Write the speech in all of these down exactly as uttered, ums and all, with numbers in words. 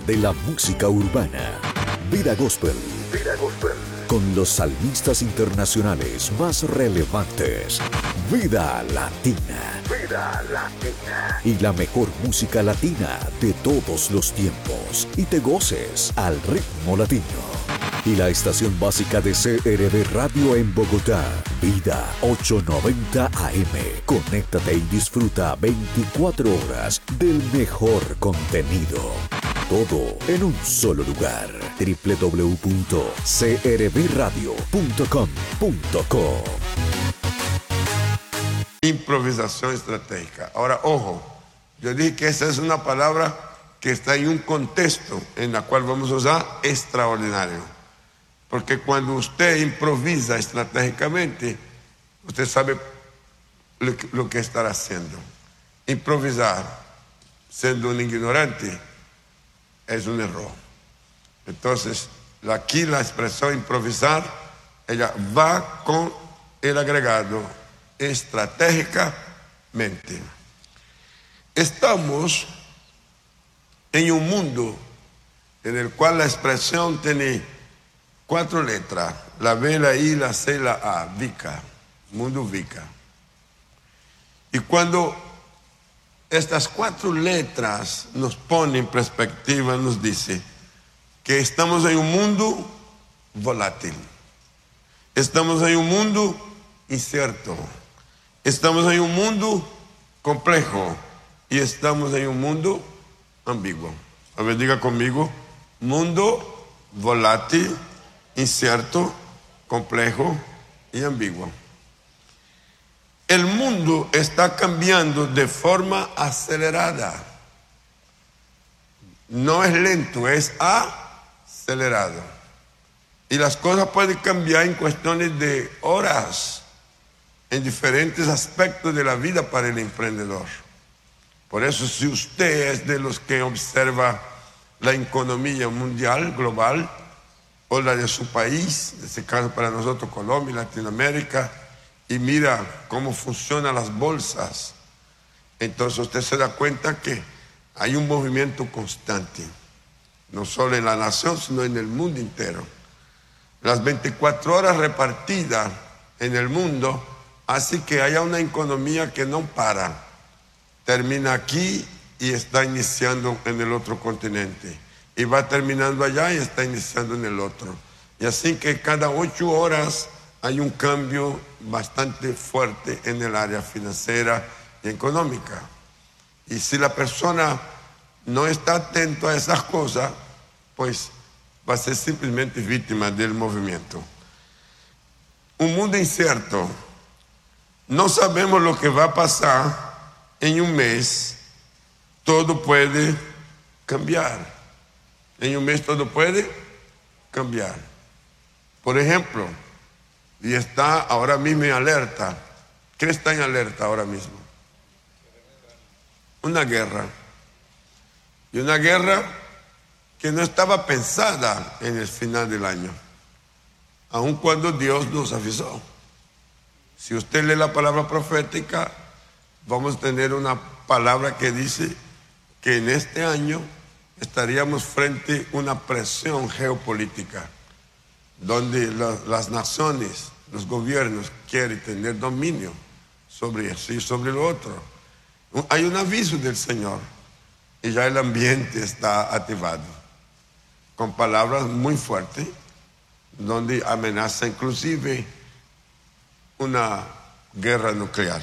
de la música urbana. Vida Gospel. Vida Gospel. Con los salmistas internacionales más relevantes. Vida Latina. Vida Latina. Y la mejor música latina de todos los tiempos. Y te goces al ritmo latino. Y la estación básica de C R V Radio en Bogotá, Vida ochocientos noventa A M. Conéctate y disfruta veinticuatro horas del mejor contenido. Todo en un solo lugar. doble u doble u doble u punto c r v radio punto com punto co. Improvisación estratégica. Ahora, ojo, yo dije que esa es una palabra que está en un contexto en la cual vamos a usar extraordinario. Porque cuando usted improvisa estratégicamente, usted sabe lo que, lo que estará haciendo. Improvisar, siendo un ignorante, es un error. Entonces, aquí la expresión improvisar, ella va con el agregado estratégicamente. Estamos en un mundo en el cual la expresión tiene cuatro letras, la B, la I, la C, la A, VICA, mundo VICA. Y cuando estas cuatro letras nos ponen en perspectiva, nos dice que estamos en un mundo volátil, estamos en un mundo incierto, estamos en un mundo complejo y estamos en un mundo ambiguo. A ver, diga conmigo, mundo volátil, incierto, complejo y ambiguo. El mundo está cambiando de forma acelerada. No es lento, es acelerado. Y las cosas pueden cambiar en cuestiones de horas, en diferentes aspectos de la vida para el emprendedor. Por eso, si usted es de los que observa la economía mundial, global, o la de su país, en este caso para nosotros Colombia y Latinoamérica, y mira cómo funcionan las bolsas, entonces usted se da cuenta que hay un movimiento constante, no solo en la nación, sino en el mundo entero. Las veinticuatro horas repartidas en el mundo hace que haya una economía que no para, termina aquí y está iniciando en el otro continente. Y va terminando allá y está iniciando en el otro. Y así que cada ocho horas hay un cambio bastante fuerte en el área financiera y económica. Y si la persona no está atento a esas cosas, pues va a ser simplemente víctima del movimiento. Un mundo incierto. No sabemos lo que va a pasar en un mes. Todo puede cambiar. En un mes todo puede cambiar. Por ejemplo, y está ahora mismo en alerta. ¿Qué está en alerta ahora mismo? Una guerra. Y una guerra que no estaba pensada en el final del año, aun cuando Dios nos avisó. Si usted lee la palabra profética, vamos a tener una palabra que dice que en este año estaríamos frente a una presión geopolítica, donde la, las naciones, los gobiernos quieren tener dominio sobre eso y sobre lo otro. Hay un aviso del Señor y ya el ambiente está activado, con palabras muy fuertes, donde amenaza inclusive una guerra nuclear.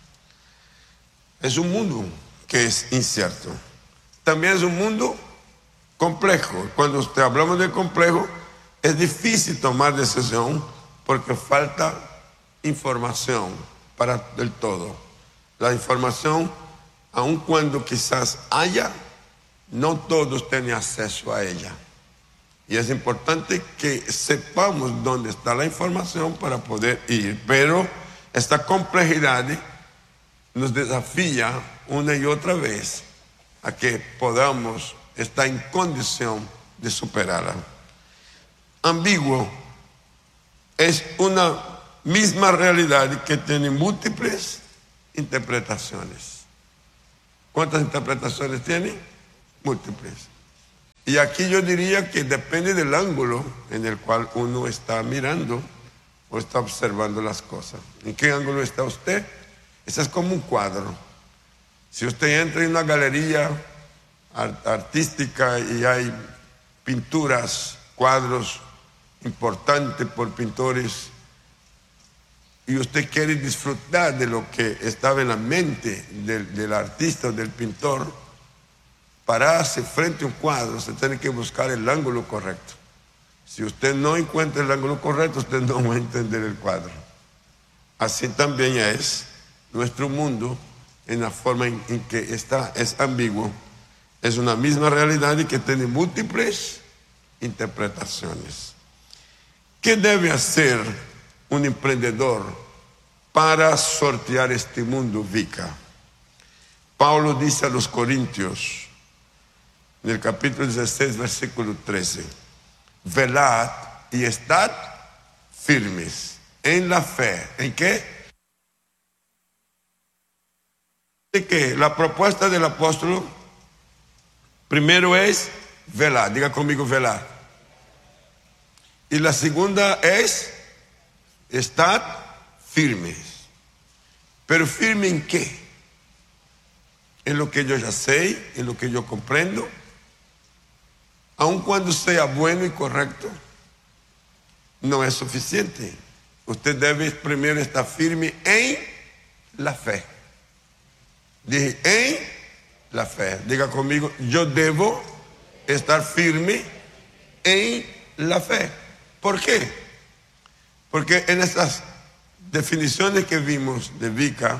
Es un mundo que es incierto. También es un mundo complejo. Cuando usted hablamos de complejo, es difícil tomar decisión porque falta información para el todo. La información, aun cuando quizás haya, no todos tienen acceso a ella. Y es importante que sepamos dónde está la información para poder ir. Pero esta complejidad nos desafía una y otra vez a que podamos estar en condición de superarla. Ambiguo es una misma realidad que tiene múltiples interpretaciones. ¿Cuántas interpretaciones tiene? Múltiples. Y aquí yo diría que depende del ángulo en el cual uno está mirando o está observando las cosas. ¿En qué ángulo está usted? Eso es como un cuadro. Si usted entra en una galería art- artística y hay pinturas, cuadros importantes por pintores, y usted quiere disfrutar de lo que estaba en la mente del, del artista o del pintor, pararse frente a un cuadro, usted tiene que buscar el ángulo correcto. Si usted no encuentra el ángulo correcto, usted no va a entender el cuadro. Así también es nuestro mundo, en la forma en, en que está, es ambiguo. Es una misma realidad y que tiene múltiples interpretaciones. ¿Qué debe hacer un emprendedor para sortear este mundo V I C A? Pablo dice a los Corintios, en el capítulo dieciséis, versículo trece, velad y estad firmes en la fe. ¿En qué? ¿De qué? La propuesta del apóstol primero es velar, diga conmigo velar. Y la segunda es estar firmes. ¿Pero firme en qué? En lo que yo ya sé, en lo que yo comprendo, aun cuando sea bueno y correcto, no es suficiente. Usted debe primero estar firme en la fe. Dije, en la fe. Diga conmigo, yo debo estar firme en la fe. ¿Por qué? Porque en estas definiciones que vimos de V I C A,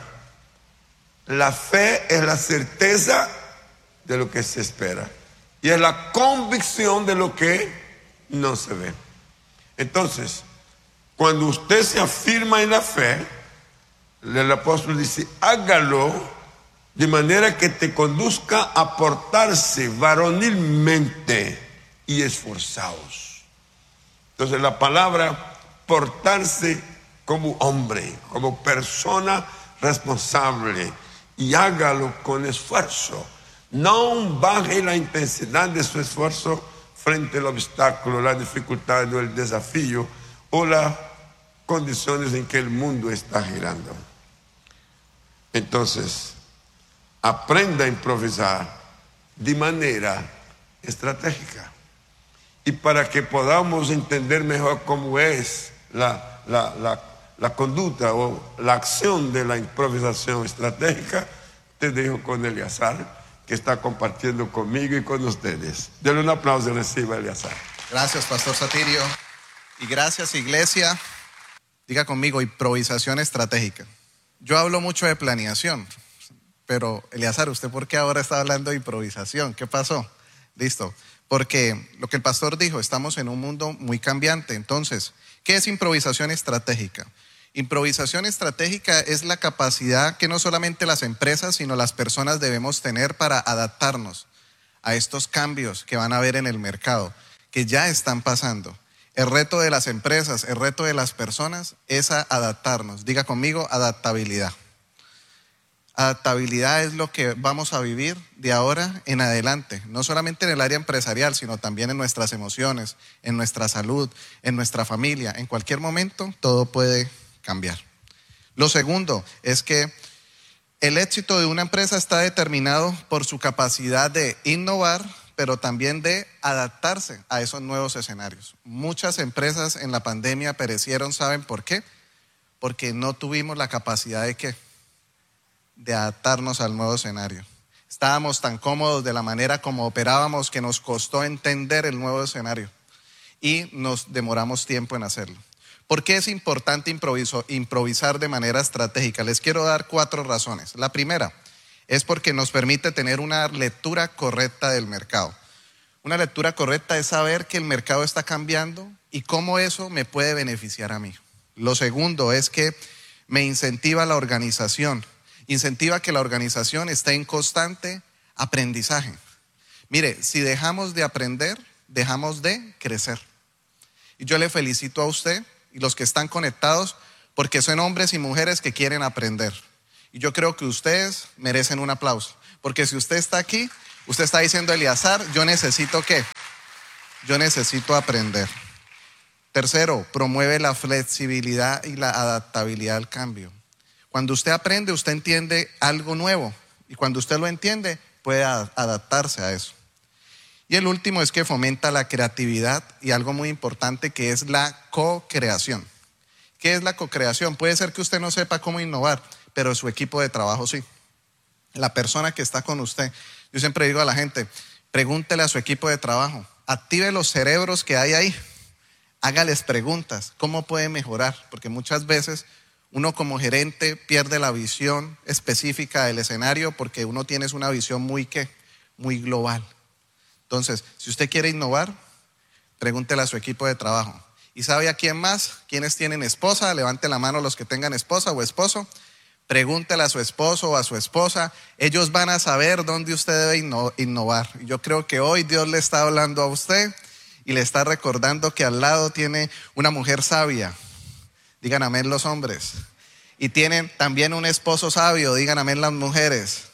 la fe es la certeza de lo que se espera y es la convicción de lo que no se ve. Entonces, cuando usted se afirma en la fe, el apóstol dice, hágalo de manera que te conduzca a portarse varonilmente y esforzados. Entonces la palabra portarse como hombre, como persona responsable, y hágalo con esfuerzo. No baje la intensidad de su esfuerzo frente al obstáculo, la dificultad o el desafío o las condiciones en que el mundo está girando. Entonces, aprenda a improvisar de manera estratégica. Y para que podamos entender mejor cómo es la, la, la, la conducta o la acción de la improvisación estratégica, te dejo con Eleazar, que está compartiendo conmigo y con ustedes. Denle un aplauso y reciba a Eleazar. Gracias, Pastor Satirio. Y gracias, iglesia. Diga conmigo, improvisación estratégica. Yo hablo mucho de planeación, pero Eleazar, ¿usted por qué ahora está hablando de improvisación? ¿Qué pasó? Listo. Porque lo que el pastor dijo, estamos en un mundo muy cambiante. Entonces, ¿qué es improvisación estratégica? Improvisación estratégica es la capacidad que no solamente las empresas, sino las personas debemos tener para adaptarnos a estos cambios que van a haber en el mercado, que ya están pasando. El reto de las empresas, el reto de las personas es a adaptarnos. Diga conmigo, adaptabilidad. Adaptabilidad es lo que vamos a vivir de ahora en adelante, no solamente en el área empresarial, sino también en nuestras emociones, en nuestra salud, en nuestra familia. En cualquier momento todo puede cambiar. Lo segundo es que el éxito de una empresa está determinado por su capacidad de innovar, pero también de adaptarse a esos nuevos escenarios. Muchas empresas en la pandemia perecieron, ¿saben por qué? Porque no tuvimos la capacidad de ¿qué? De adaptarnos al nuevo escenario. Estábamos tan cómodos de la manera como operábamos que nos costó entender el nuevo escenario y nos demoramos tiempo en hacerlo. ¿Por qué es importante improviso, improvisar de manera estratégica? Les quiero dar cuatro razones. La primera es porque nos permite tener una lectura correcta del mercado. Una lectura correcta es saber que el mercado está cambiando y cómo eso me puede beneficiar a mí. Lo segundo es que me incentiva la organización. Incentiva que la organización esté en constante aprendizaje. Mire, si dejamos de aprender, dejamos de crecer. Y yo le felicito a usted y los que están conectados porque son hombres y mujeres que quieren aprender. Y yo creo que ustedes merecen un aplauso. Porque si usted está aquí Usted está diciendo, Eleazar, yo necesito ¿qué? Yo necesito aprender. Tercero, promueve la flexibilidad y la adaptabilidad al cambio. Cuando usted aprende, usted entiende algo nuevo. Y cuando usted lo entiende, puede adaptarse a eso. Y el último es que fomenta la creatividad y algo muy importante que es la co-creación. ¿Qué es la co-creación? Puede ser que usted no sepa cómo innovar, pero su equipo de trabajo sí. La persona que está con usted. Yo siempre digo a la gente, pregúntele a su equipo de trabajo, active los cerebros que hay ahí, hágales preguntas, ¿cómo puede mejorar? Porque muchas veces uno como gerente pierde la visión específica del escenario porque uno tiene una visión muy, ¿qué? Muy global. Entonces, si usted quiere innovar, pregúntele a su equipo de trabajo. ¿Y sabe a quién más? ¿Quiénes tienen esposa? Levante la mano los que tengan esposa o esposo. Pregúntele a su esposo o a su esposa. Ellos van a saber dónde usted debe innovar. Yo creo que hoy Dios le está hablando a usted y le está recordando que al lado tiene una mujer sabia. Digan amén los hombres. Y tienen también un esposo sabio. Digan amén las mujeres.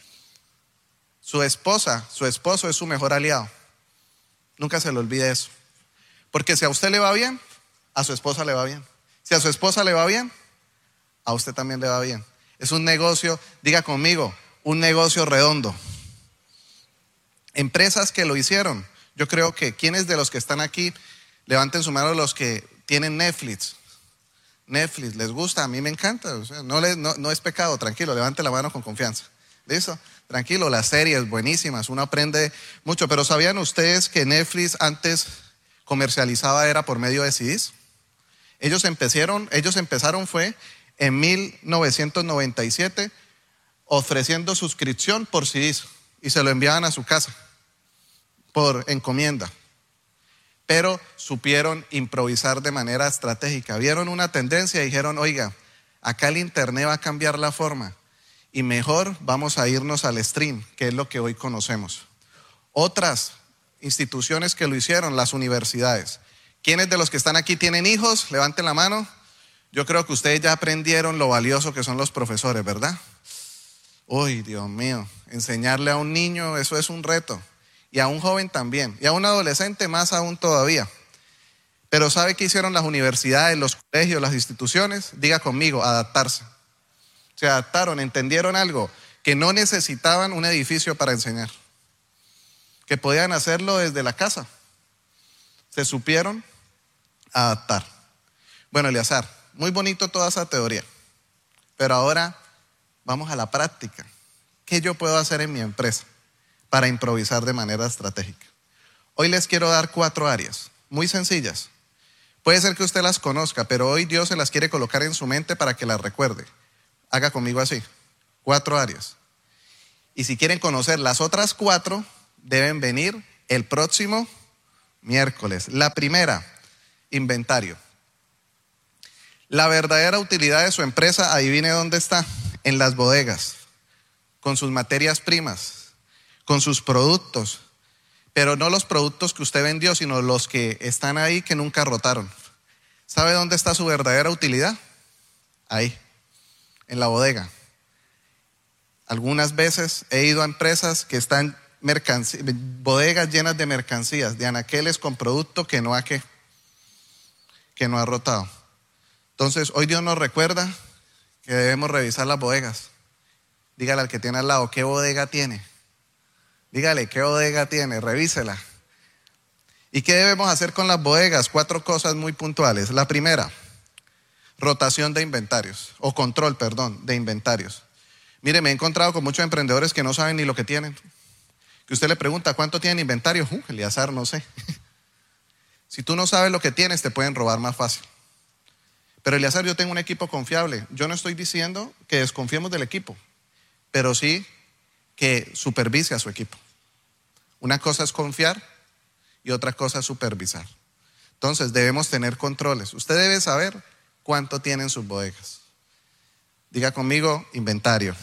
Su esposa, su esposo es su mejor aliado. Nunca se le olvide eso. Porque si a usted le va bien, a su esposa le va bien. Si a su esposa le va bien, a usted también le va bien. Es un negocio, diga conmigo, un negocio redondo. Empresas que lo hicieron. Yo creo que quienes de los que están aquí, levanten su mano los que tienen Netflix. Netflix, ¿les gusta? A mí me encanta. O sea, no, les, no, no es pecado, tranquilo, levante la mano con confianza. ¿Listo? Tranquilo, las series buenísimas, uno aprende mucho. Pero ¿sabían ustedes que Netflix antes comercializaba era por medio de C Ds? Ellos empezaron, ellos empezaron fue en mil novecientos noventa y siete ofreciendo suscripción por C Ds y se lo enviaban a su casa por encomienda. Pero supieron improvisar de manera estratégica. Vieron una tendencia y dijeron, oiga, acá el internet va a cambiar la forma y mejor vamos a irnos al stream, que es lo que hoy conocemos. Otras instituciones que lo hicieron, las universidades. ¿Quiénes de los que están aquí tienen hijos? Levanten la mano. Yo creo que ustedes ya aprendieron lo valioso que son los profesores, ¿verdad? Uy, Dios mío, enseñarle a un niño, eso es un reto. Y a un joven también, y a un adolescente más aún todavía. Pero ¿sabe qué hicieron las universidades, los colegios, las instituciones? Diga conmigo, adaptarse. Se adaptaron, entendieron algo, que no necesitaban un edificio para enseñar, que podían hacerlo desde la casa. Se supieron adaptar. Bueno, Eleazar, muy bonito toda esa teoría, pero ahora vamos a la práctica. ¿Qué yo puedo hacer en mi empresa para improvisar de manera estratégica? Hoy les quiero dar cuatro áreas, muy sencillas. Puede ser que usted las conozca, pero hoy Dios se las quiere colocar en su mente para que las recuerde. Haga conmigo así, cuatro áreas. Y si quieren conocer las otras cuatro, deben venir el próximo miércoles. La primera, inventario. La verdadera utilidad de su empresa, adivine dónde está, en las bodegas, con sus materias primas, con sus productos, pero no los productos que usted vendió, sino los que están ahí que nunca rotaron. ¿Sabe dónde está su verdadera utilidad? Ahí, en la bodega. Algunas veces he ido a empresas que están mercancías, bodegas llenas de mercancías, de anaqueles con producto que no ha que, que no ha rotado. Entonces, hoy Dios nos recuerda que debemos revisar las bodegas. Dígale al que tiene al lado, ¿qué bodega tiene? Dígale, ¿qué bodega tiene? Revísela. ¿Y qué debemos hacer con las bodegas? Cuatro cosas muy puntuales. La primera, rotación de inventarios, o control, perdón, de inventarios. Mire, me he encontrado con muchos emprendedores que no saben ni lo que tienen. Que usted le pregunta, ¿cuánto tienen inventario? Uh, Eleazar, no sé. Si tú no sabes lo que tienes, te pueden robar más fácil. Pero Eleazar, yo tengo un equipo confiable. Yo no estoy diciendo que desconfiemos del equipo, pero sí que supervise a su equipo. Una cosa es confiar y otra cosa es supervisar. Entonces debemos tener controles. Usted debe saber cuánto tienen sus bodegas. Diga conmigo, inventario.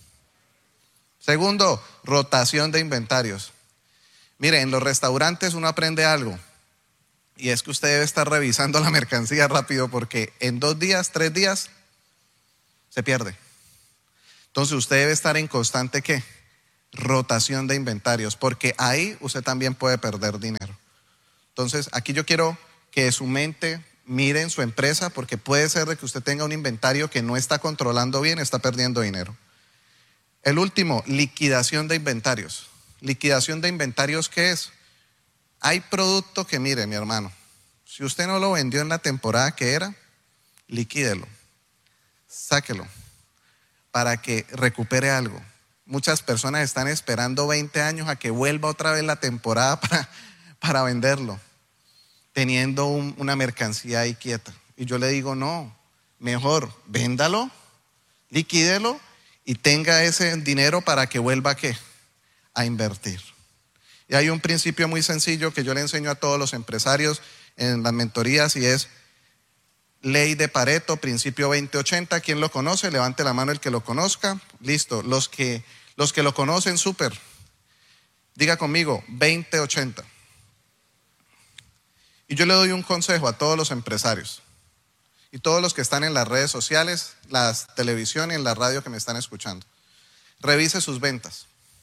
Segundo, rotación de inventarios. Mire, en los restaurantes uno aprende algo. Y es que usted debe estar revisando la mercancía rápido porque en dos días, tres días, se pierde. Entonces usted debe estar en constante, ¿qué? rotación de inventarios, porque ahí usted también puede perder dinero. Entonces, aquí yo quiero que su mente mire en su empresa, porque puede ser de que usted tenga un inventario que no está controlando bien, está perdiendo dinero. El último, liquidación de inventarios. Liquidación de inventarios, ¿qué es? Hay producto que, mire, mi hermano, si usted no lo vendió en la temporada que era, liquídelo, sáquelo, para que recupere algo. Muchas personas están esperando veinte años a que vuelva otra vez la temporada para, para venderlo, teniendo un, una mercancía ahí quieta. Y yo le digo, no, mejor véndalo, liquídelo y tenga ese dinero para que vuelva ¿a qué? A invertir. Y hay un principio muy sencillo que yo le enseño a todos los empresarios en las mentorías y es ley de Pareto, principio veinte ochenta. ¿Quién lo conoce? Levante la mano el que lo conozca. Listo, los que, los que lo conocen, súper. Diga conmigo, veinte ochenta. Y yo le doy un consejo a todos los empresarios y todos los que están en las redes sociales, la televisión y en la radio que me están escuchando. Revise sus ventas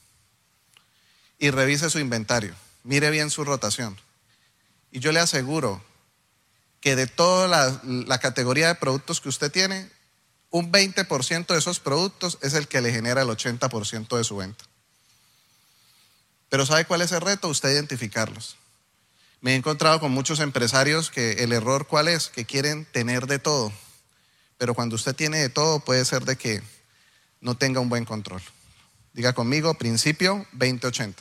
y revise su inventario. Mire bien su rotación. Y yo le aseguro que de toda la, la categoría de productos que usted tiene, un veinte por ciento de esos productos es el que le genera el ochenta por ciento de su venta. Pero ¿sabe cuál es el reto? Usted identificarlos. Me he encontrado con muchos empresarios que el error ¿cuál es? Que quieren tener de todo. Pero cuando usted tiene de todo puede ser de que no tenga un buen control. Diga conmigo, principio veinte ochenta.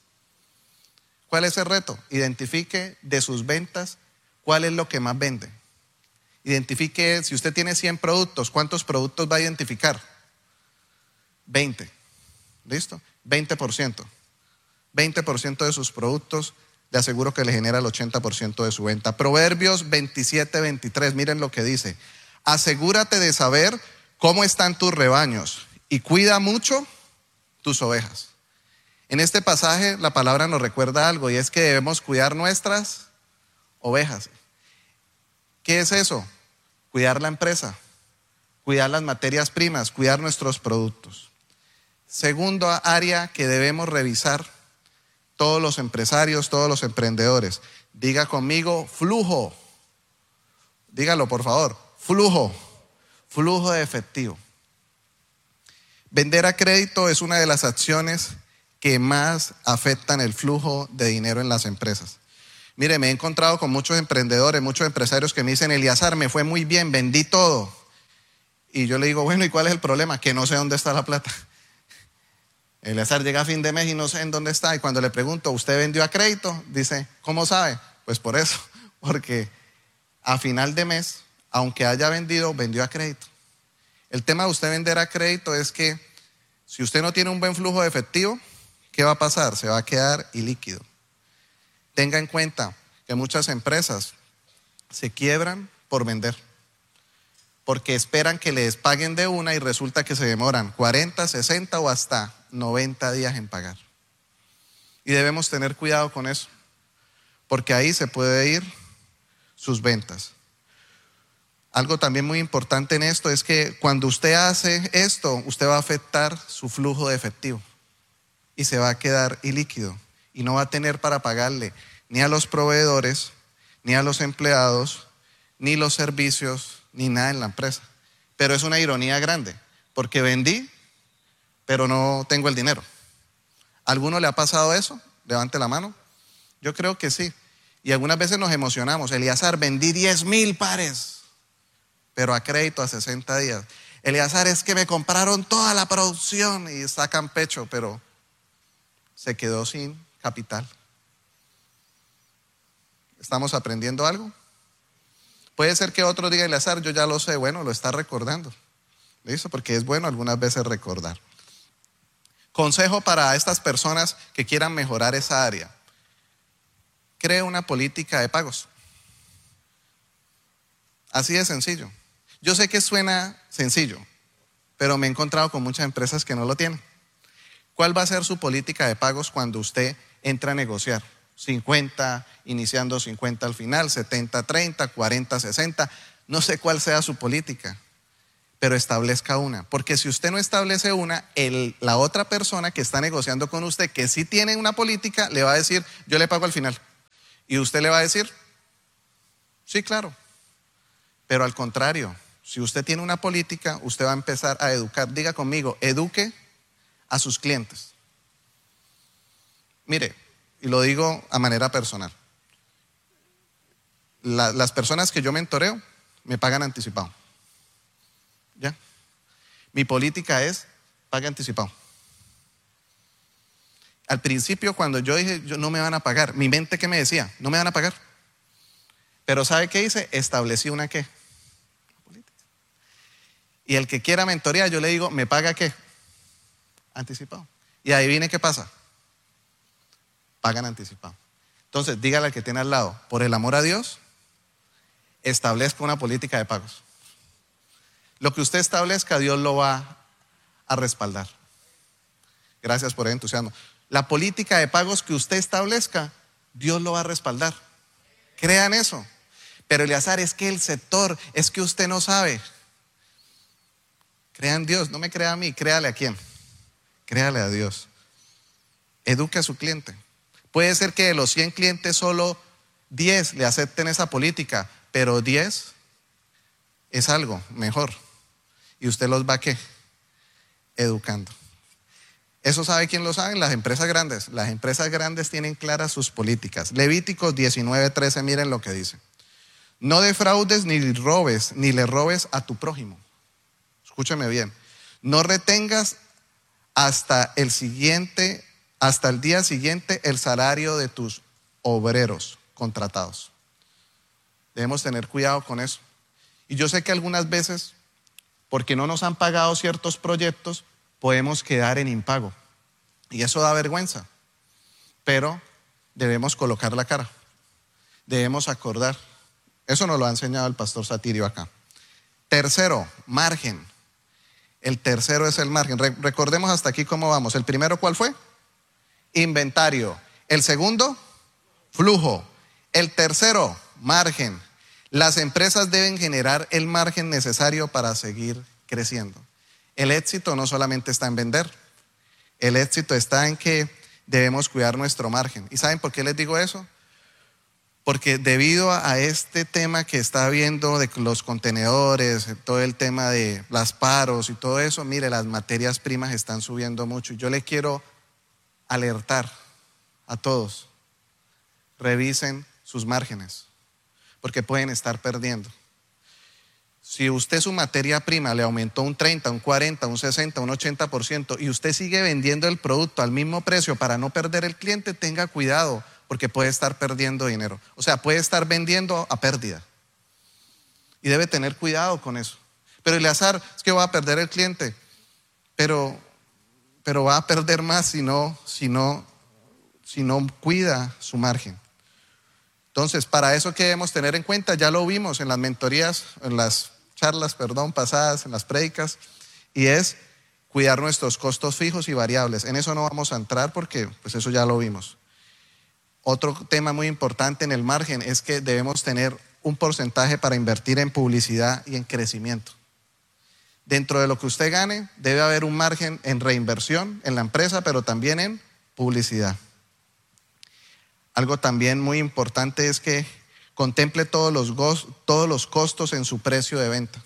¿Cuál es el reto? Identifique de sus ventas cuál es lo que más vende. Identifique, si usted tiene cien productos, ¿cuántos productos va a identificar? veinte. ¿Listo? veinte por ciento. veinte por ciento de sus productos, le aseguro que le genera el ochenta por ciento de su venta. Proverbios veintisiete veintitrés, miren lo que dice. Asegúrate de saber cómo están tus rebaños y cuida mucho tus ovejas. En este pasaje la palabra nos recuerda algo y es que debemos cuidar nuestras ovejas. ¿Qué es eso? Cuidar la empresa, cuidar las materias primas, cuidar nuestros productos. Segundo área que debemos revisar todos los empresarios, todos los emprendedores. Diga conmigo, flujo. Dígalo por favor, flujo, flujo de efectivo. Vender a crédito es una de las acciones que más afectan el flujo de dinero en las empresas. Mire, me he encontrado con muchos emprendedores, muchos empresarios que me dicen, Eliazar, me fue muy bien, vendí todo. Y yo le digo, bueno, ¿y cuál es el problema? Que no sé dónde está la plata. Eliazar llega a fin de mes y no sé en dónde está. Y cuando le pregunto, ¿usted vendió a crédito? Dice, ¿cómo sabe? Pues por eso, porque a final de mes, aunque haya vendido, vendió a crédito. El tema de usted vender a crédito es que si usted no tiene un buen flujo de efectivo, ¿qué va a pasar? Se va a quedar ilíquido. Tenga en cuenta que muchas empresas se quiebran por vender, porque esperan que les paguen de una y resulta que se demoran cuarenta, sesenta o hasta noventa días en pagar. Y debemos tener cuidado con eso, porque ahí se puede ir sus ventas. Algo también muy importante en esto es que cuando usted hace esto, usted va a afectar su flujo de efectivo y se va a quedar ilíquido y no va a tener para pagarle ni a los proveedores, ni a los empleados, ni los servicios, ni nada en la empresa. Pero es una ironía grande, porque vendí, pero no tengo el dinero. ¿A alguno le ha pasado eso? Levante la mano. Yo creo que sí. Y algunas veces nos emocionamos. Eliazar, vendí diez mil pares, pero a crédito a sesenta días. Eliazar, es que me compraron toda la producción y sacan pecho, pero se quedó sin capital. ¿Estamos aprendiendo algo? Puede ser que otro diga, Eliazar, yo ya lo sé. Bueno, lo está recordando. ¿Listo? Porque es bueno algunas veces recordar. Consejo para estas personas que quieran mejorar esa área. Cree una política de pagos. Así de sencillo. Yo sé que suena sencillo, pero me he encontrado con muchas empresas que no lo tienen. ¿Cuál va a ser su política de pagos cuando usted entra a negociar? cincuenta, iniciando cincuenta al final, setenta treinta, cuarenta sesenta. No sé cuál sea su política, pero establezca una. Porque si usted no establece una, el, la otra persona que está negociando con usted, que sí tiene una política, le va a decir, yo le pago al final. Y usted le va a decir, sí, claro. Pero al contrario, si usted tiene una política, usted va a empezar a educar. Diga conmigo, eduque a sus clientes. Mire, y lo digo a manera personal. La, las personas que yo mentoreo me pagan anticipado. ¿Ya? Mi política es pague anticipado. Al principio, cuando yo dije, yo, no me van a pagar, mi mente, ¿qué me decía? No me van a pagar. Pero ¿sabe qué hice? Establecí una qué. Y el que quiera mentorear, yo le digo, ¿me paga qué? Anticipado. Y adivine qué pasa. Pagan anticipado. Entonces, dígale al que tiene al lado, por el amor a Dios, establezca una política de pagos. Lo que usted establezca, Dios lo va a respaldar. Gracias por el entusiasmo. La política de pagos que usted establezca, Dios lo va a respaldar. Crean eso. Pero Eleazar, es que el sector, es que usted no sabe. Crean Dios, no me crea a mí, créale a quién. Créale a Dios. Eduque a su cliente. Puede ser que de los cien clientes solo diez le acepten esa política, pero diez es algo mejor. Y usted los va ¿qué? Educando. ¿Eso sabe quién lo sabe? Las empresas grandes. Las empresas grandes tienen claras sus políticas. Levíticos diecinueve trece, miren lo que dice. No defraudes ni robes, ni le robes a tu prójimo. Escúchame bien. No retengas hasta el siguiente, hasta el día siguiente el salario de tus obreros contratados. Debemos tener cuidado con eso. Y yo sé que algunas veces, porque no nos han pagado ciertos proyectos, podemos quedar en impago. Y eso da vergüenza. Pero debemos colocar la cara. Debemos acordar. Eso nos lo ha enseñado el pastor Satirio acá. Tercero, margen. El tercero es el margen. Re- recordemos hasta aquí cómo vamos. El primero, ¿cuál fue? Inventario. El segundo, flujo. El tercero, margen. Las empresas deben generar el margen necesario para seguir creciendo. El éxito no solamente está en vender. El éxito está en que debemos cuidar nuestro margen. ¿Y saben por qué les digo eso? Porque debido a este tema que está habiendo de los contenedores, todo el tema de las paros y todo eso, mire, las materias primas están subiendo mucho. Yo le quiero alertar a todos, revisen sus márgenes, porque pueden estar perdiendo. Si usted su materia prima le aumentó un treinta, un cuarenta, un sesenta, un ochenta por ciento y usted sigue vendiendo el producto al mismo precio para no perder el cliente, tenga cuidado, porque puede estar perdiendo dinero. O sea, puede estar vendiendo a pérdida. Y debe tener cuidado con eso. Pero Eleazar, es que va a perder el cliente. Pero, pero va a perder más si no, si no, si no cuida su margen. Entonces, para eso que debemos tener en cuenta, ya lo vimos en las mentorías, en las charlas, perdón, pasadas, en las prédicas, y es cuidar nuestros costos fijos y variables. En eso no vamos a entrar porque pues eso ya lo vimos. Otro tema muy importante en el margen es que debemos tener un porcentaje para invertir en publicidad y en crecimiento. Dentro de lo que usted gane, debe haber un margen en reinversión en la empresa, pero también en publicidad. Algo también muy importante es que contemple todos los, go- todos los costos en su precio de venta.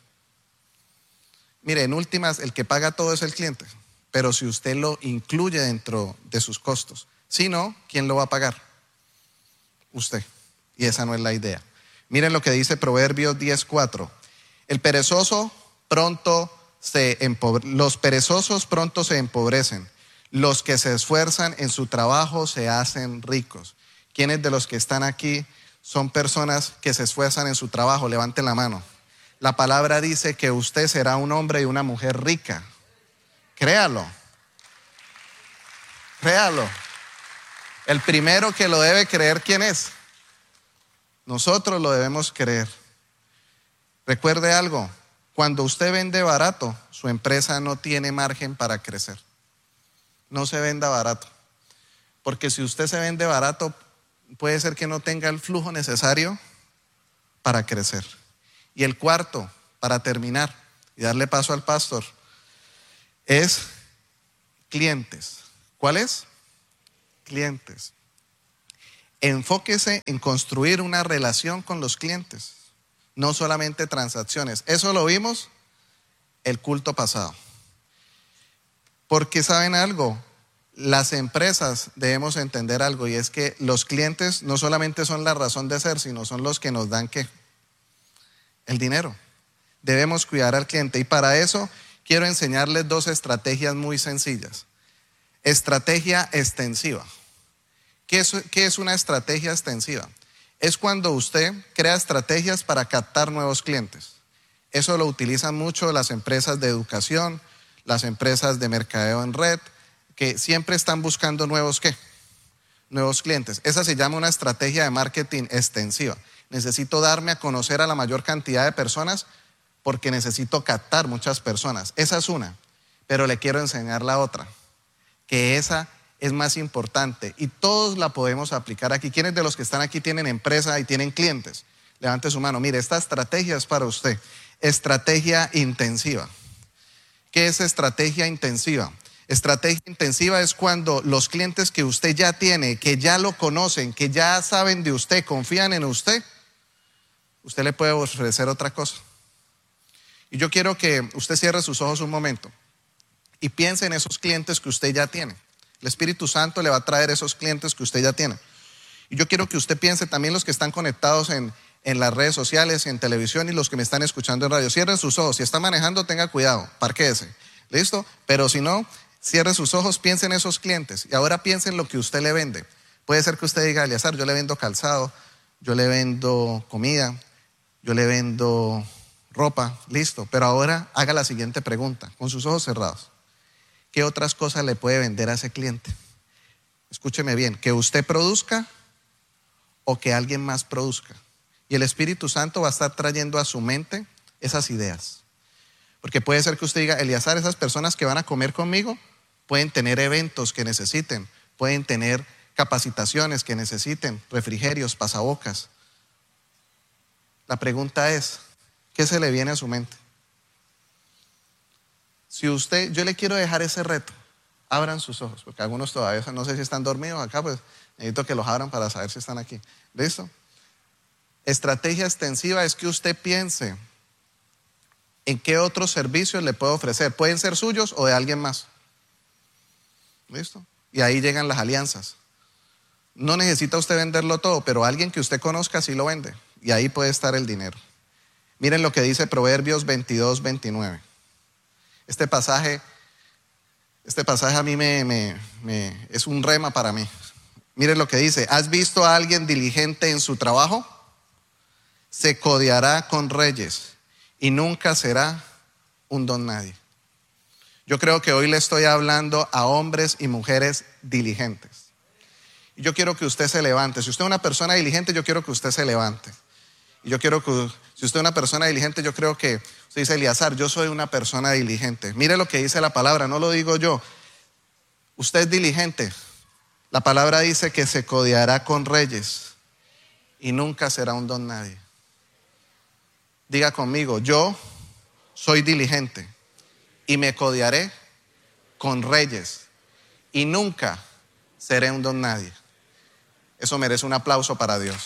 Mire, en últimas, el que paga todo es el cliente, pero si usted lo incluye dentro de sus costos, si no, ¿quién lo va a pagar? Usted. Y esa no es la idea. Miren lo que dice Proverbios diez cuatro. El perezoso pronto se empobre- los perezosos pronto se empobrecen. Los que se esfuerzan en su trabajo se hacen ricos. ¿Quiénes de los que están aquí son personas que se esfuerzan en su trabajo? Levanten la mano. La palabra dice que usted será un hombre y una mujer rica. Créalo. Créalo. El primero que lo debe creer, ¿quién es? Nosotros lo debemos creer. Recuerde algo, cuando usted vende barato, su empresa no tiene margen para crecer. No se venda barato. Porque si usted se vende barato, puede ser que no tenga el flujo necesario para crecer. Y el cuarto, para terminar, y darle paso al pastor, es clientes. ¿Cuál es? Clientes. Enfóquese en construir una relación con los clientes, no solamente transacciones. Eso lo vimos el culto pasado. Porque ¿saben algo? Las empresas debemos entender algo, y es que los clientes no solamente son la razón de ser, sino son los que nos dan ¿qué? El dinero. Debemos cuidar al cliente, y para eso quiero enseñarles dos estrategias muy sencillas. Estrategia extensiva. ¿Qué es, qué es una estrategia extensiva? Es cuando usted crea estrategias para captar nuevos clientes. Eso lo utilizan mucho las empresas de educación, las empresas de mercadeo en red, que siempre están buscando nuevos ¿qué? Nuevos clientes. Esa se llama una estrategia de marketing extensiva. Necesito darme a conocer a la mayor cantidad de personas porque necesito captar muchas personas. Esa es una, pero le quiero enseñar la otra, que esa es más importante y todos la podemos aplicar aquí. ¿Quiénes de los que están aquí tienen empresa y tienen clientes? Levante su mano. Mire, esta estrategia es para usted. Estrategia intensiva. ¿Qué es estrategia intensiva? Estrategia intensiva es cuando los clientes que usted ya tiene, que ya lo conocen, que ya saben de usted, confían en usted, usted le puede ofrecer otra cosa. Y yo quiero que usted cierre sus ojos un momento y piense en esos clientes que usted ya tiene. El Espíritu Santo le va a traer esos clientes que usted ya tiene. Y yo quiero que usted piense también los que están conectados en, en las redes sociales, en televisión, y los que me están escuchando en radio. Cierren sus ojos. Si está manejando, tenga cuidado, parquéese. ¿Listo? Pero si no, cierre sus ojos, piense en esos clientes. Y ahora piense en lo que usted le vende. Puede ser que usted diga: Eleazar, yo le vendo calzado, yo le vendo comida, yo le vendo ropa. Listo. Pero ahora haga la siguiente pregunta, con sus ojos cerrados. ¿Qué otras cosas le puede vender a ese cliente? Escúcheme bien, que usted produzca o que alguien más produzca. Y el Espíritu Santo va a estar trayendo a su mente esas ideas. Porque puede ser que usted diga: Eleazar, esas personas que van a comer conmigo pueden tener eventos que necesiten, pueden tener capacitaciones que necesiten, refrigerios, pasabocas. La pregunta es, ¿qué se le viene a su mente? Si usted, yo le quiero dejar ese reto, abran sus ojos, porque algunos todavía no sé si están dormidos acá, pues necesito que los abran para saber si están aquí. ¿Listo? Estrategia extensiva es que usted piense en qué otros servicios le puedo ofrecer. Pueden ser suyos o de alguien más. ¿Listo? Y ahí llegan las alianzas. No necesita usted venderlo todo, pero alguien que usted conozca sí lo vende. Y ahí puede estar el dinero. Miren lo que dice Proverbios veintidós, veintinueve. Este pasaje, este pasaje a mí me, me, me, es un rema para mí. Miren lo que dice: ¿has visto a alguien diligente en su trabajo? Se codeará con reyes y nunca será un don nadie. Yo creo que hoy le estoy hablando a hombres y mujeres diligentes. Y yo quiero que usted se levante. Si usted es una persona diligente, yo quiero que usted se levante. Y yo quiero que, si usted es una persona diligente, yo creo que usted dice: Eleazar, yo soy una persona diligente. Mire lo que dice la palabra, no lo digo yo. Usted es diligente. La palabra dice que se codeará con reyes y nunca será un don nadie. Diga conmigo: yo soy diligente y me codearé con reyes y nunca seré un don nadie. Eso merece un aplauso para Dios.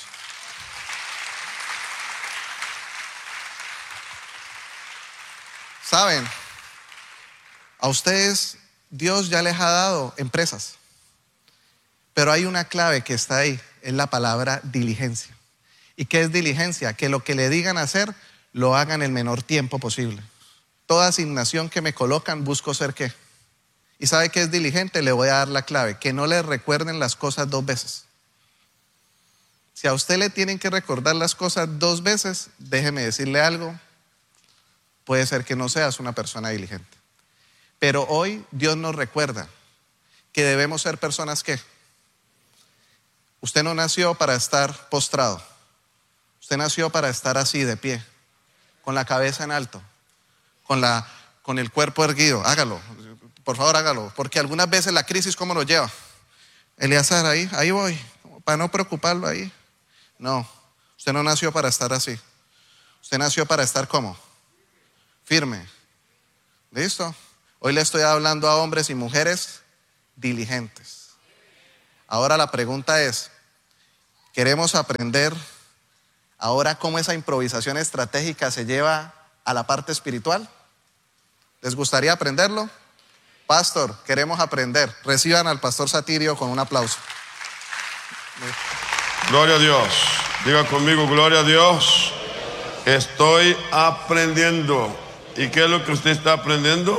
Saben, a ustedes Dios ya les ha dado empresas, pero hay una clave que está ahí, es la palabra diligencia. ¿Y qué es diligencia? Que lo que le digan hacer lo hagan en el menor tiempo posible. Toda asignación que me colocan busco ser ¿qué? ¿Y sabe qué es diligente? Le voy a dar la clave, que no le recuerden las cosas dos veces. Si a usted le tienen que recordar las cosas dos veces, déjeme decirle algo, puede ser que no seas una persona diligente. Pero hoy Dios nos recuerda que debemos ser personas ¿qué? Usted no nació para estar postrado. Usted nació para estar así de pie, con la cabeza en alto, con, la, con el cuerpo erguido. Hágalo, por favor hágalo, porque algunas veces la crisis ¿cómo lo lleva? Eleazar, ahí, ahí voy, para no preocuparlo ahí. No, usted no nació para estar así. Usted nació para estar ¿cómo? Firme. ¿Listo? Hoy le estoy hablando a hombres y mujeres diligentes. Ahora la pregunta es, ¿queremos aprender ahora cómo esa improvisación estratégica se lleva a la parte espiritual? ¿Les gustaría aprenderlo? Pastor, queremos aprender. Reciban al pastor Satirio con un aplauso. Gloria a Dios. Diga conmigo, gloria a Dios. Estoy aprendiendo. ¿Y qué es lo que usted está aprendiendo?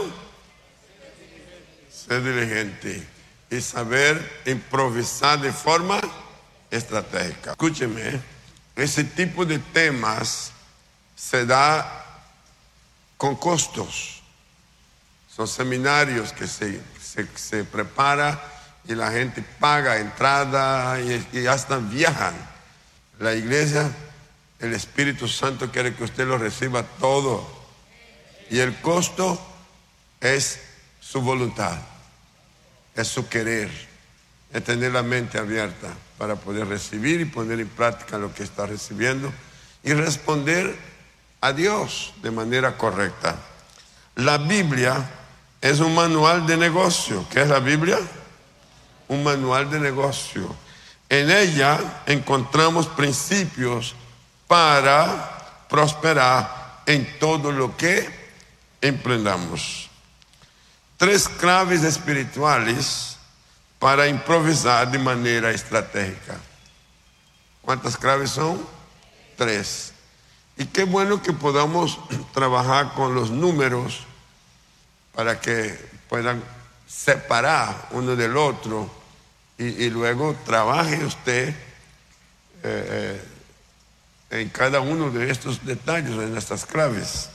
Ser diligente y saber improvisar de forma estratégica. Escúcheme, ese tipo de temas se da con costos. Son seminarios que se, se, se prepara y la gente paga entrada y, y hasta viajan. La iglesia, el Espíritu Santo quiere que usted lo reciba todo. Y el costo es su voluntad, es su querer, es tener la mente abierta para poder recibir y poner en práctica lo que está recibiendo y responder a Dios de manera correcta. La Biblia es un manual de negocio. ¿Qué es la Biblia? Un manual de negocio. En ella encontramos principios para prosperar en todo lo que emprendamos. Tres claves espirituales para improvisar de manera estratégica. ¿Cuántas claves son? Tres. Y qué bueno que podamos trabajar con los números para que puedan separar uno del otro y, y luego trabaje usted eh, eh, en cada uno de estos detalles, en estas claves.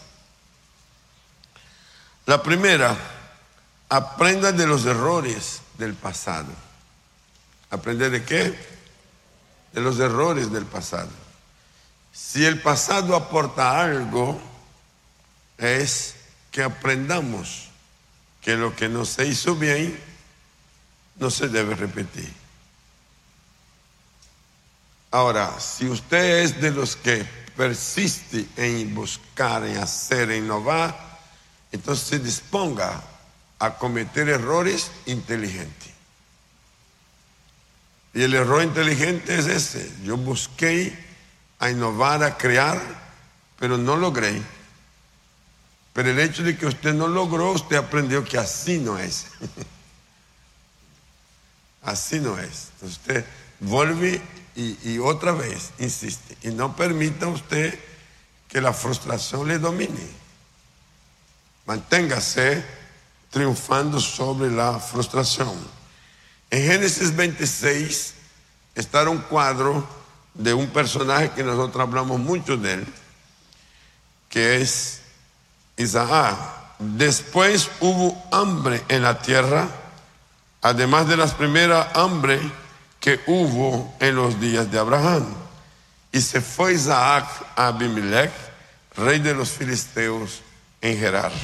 La primera, aprenda de los errores del pasado. ¿Aprende de qué? De los errores del pasado. Si el pasado aporta algo, es que aprendamos que lo que no se hizo bien no se debe repetir. Ahora, si usted es de los que persiste en buscar, en hacer, en innovar, entonces se disponga a cometer errores inteligentes. Y el error inteligente es ese: yo busqué a innovar, a crear, pero no logré. Pero el hecho de que usted no logró, usted aprendió que así no es. Así no es. Entonces usted vuelve y, y otra vez insiste. Y no permita usted que la frustración le domine. Manténgase triunfando sobre la frustración. En Génesis veintiséis está un cuadro de un personaje que nosotros hablamos mucho de él, que es Isaac. Después hubo hambre en la tierra, además de las primeras hambre que hubo en los días de Abraham. Y se fue Isaac a Abimelech, rey de los filisteos, en Gerar.